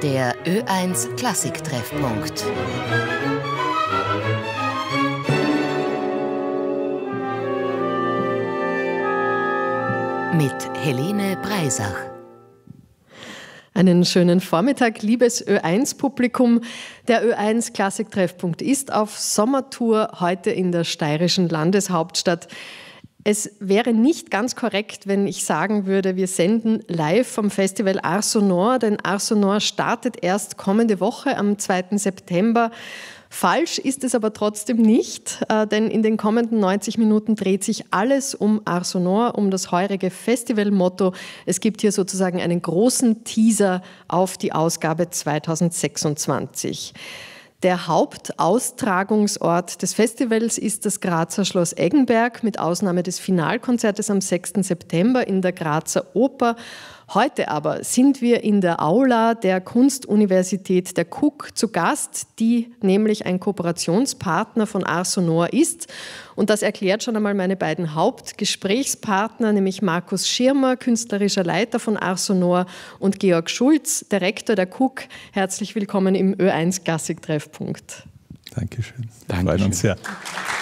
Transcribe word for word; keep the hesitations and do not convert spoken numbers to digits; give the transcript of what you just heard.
Der Ö eins Klassik-Treffpunkt. Mit Helene Breisach. Einen schönen Vormittag, liebes Ö eins Publikum. Der Ö eins Klassik-Treffpunkt ist auf Sommertour, heute in der steirischen Landeshauptstadt. Es wäre nicht ganz korrekt, wenn ich sagen würde, wir senden live vom Festival Art Sonore, denn Art Sonore startet erst kommende Woche am zweiten September. Falsch ist es aber trotzdem nicht, denn in den kommenden neunzig Minuten dreht sich alles um Art Sonore, um das heurige Festivalmotto. Es gibt hier sozusagen einen großen Teaser auf die Ausgabe zweitausendsechsundzwanzig. Der Hauptaustragungsort des Festivals ist das Grazer Schloss Eggenberg, mit Ausnahme des Finalkonzertes am sechsten September in der Grazer Oper. Heute aber sind wir in der Aula der Kunstuniversität der K U K zu Gast, die nämlich ein Kooperationspartner von Art Sonore ist. Und das erklärt schon einmal meine beiden Hauptgesprächspartner, nämlich Markus Schirmer, künstlerischer Leiter von Art Sonore, und Georg Schulz, der Rektor der K U K. Herzlich willkommen im Ö eins Klassik-Treffpunkt. Dankeschön. Wir freuen uns sehr.